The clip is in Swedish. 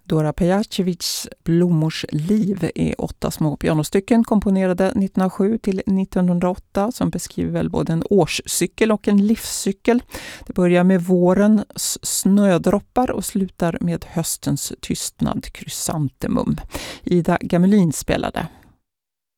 Dora Pejacevics Blommors liv är 8 små pianostycken komponerade 1907 till 1908 som beskriver väl både en årscykel och en livscykel. Det börjar med vårens snödroppar och slutar med höstens tystnad, krysantemum. Ida Gamelin spelade.